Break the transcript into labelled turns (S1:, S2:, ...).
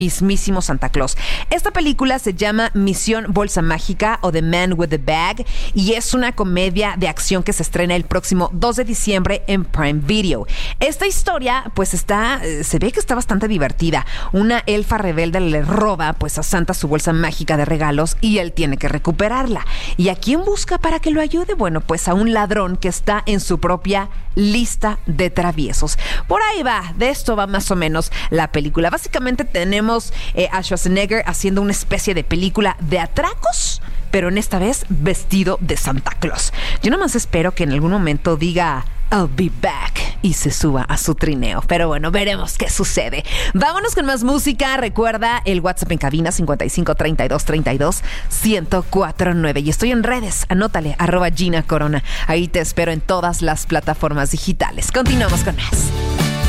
S1: mismísimo Santa Claus. Esta película se llama Misión Bolsa Mágica o The Man with the Bag y es una comedia de acción que se estrena el próximo 2 de diciembre en Prime Video. Esta historia pues se ve que está bastante divertida. Una elfa rebelde le roba pues a Santa su bolsa mágica de regalos y él tiene que recuperarla. ¿Y a quién busca para que lo ayude? Bueno, pues a un ladrón que está en su propia lista de traviesos. Por ahí va, de esto va más o menos la película. Básicamente tenemos a Schwarzenegger haciendo una especie de película de atracos, pero en esta vez vestido de Santa Claus. Yo nomás espero que en algún momento diga I'll be back y se suba a su trineo. Pero bueno, veremos qué sucede. Vámonos con más música. Recuerda el WhatsApp en cabina 55 32 32 1049. Y estoy en redes. Anótale, @Gina Corona. Ahí te espero en todas las plataformas digitales. Continuamos con más.